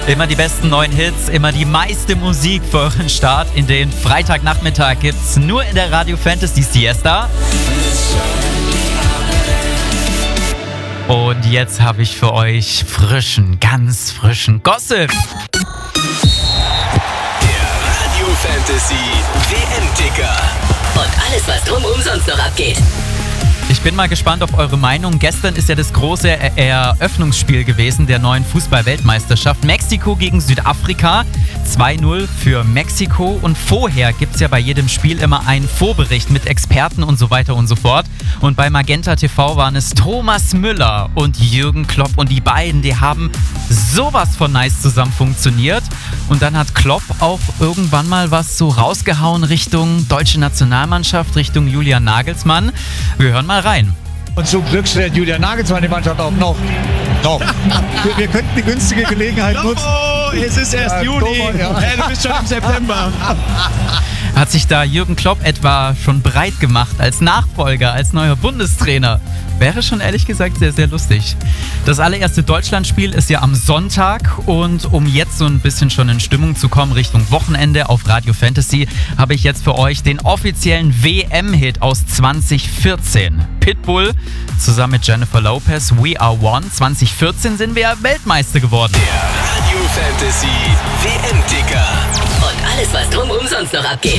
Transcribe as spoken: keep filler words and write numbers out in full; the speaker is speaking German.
Immer die besten neuen Hits, immer die meiste Musik für euren Start in den Freitagnachmittag gibt's nur in der Radio Fantasy Siesta. Und jetzt habe ich für euch frischen, ganz frischen Gossip. Der Radio Fantasy W M-Ticker. Und alles, was drumherum sonst noch abgeht. Ich bin mal gespannt auf eure Meinung. Gestern ist ja das große Eröffnungsspiel gewesen der neuen Fußball-Weltmeisterschaft. Mexiko gegen Südafrika. zwei null für Mexiko. Und vorher gibt es ja bei jedem Spiel immer einen Vorbericht mit Experten und so weiter und so fort. Und bei Magenta T V waren es Thomas Müller und Jürgen Klopp. Und die beiden, die haben sowas von nice zusammen funktioniert. Und dann hat Klopp auch irgendwann mal was so rausgehauen Richtung deutsche Nationalmannschaft, Richtung Julian Nagelsmann. Wir hören mal rein. Und zum Glück stellt Julian Nagelsmann die Mannschaft auch noch. noch. Wir, wir könnten die günstige Gelegenheit nutzen. Oh, es ist erst Ja, Juni. Thomas, ja. Hey, du bist schon im September. Hat sich da Jürgen Klopp etwa schon breit gemacht als Nachfolger, als neuer Bundestrainer? Wäre schon ehrlich gesagt sehr, sehr lustig. Das allererste Deutschlandspiel ist ja am Sonntag und um jetzt so ein bisschen schon in Stimmung zu kommen Richtung Wochenende auf Radio Fantasy, habe ich jetzt für euch den offiziellen W M-Hit aus zwanzig vierzehn. Pitbull zusammen mit Jennifer Lopez, We Are One. zwanzig vierzehn sind wir Weltmeister geworden. Der Radio Fantasy W M-Ticker. Und alles, was drumherum sonst noch abgeht.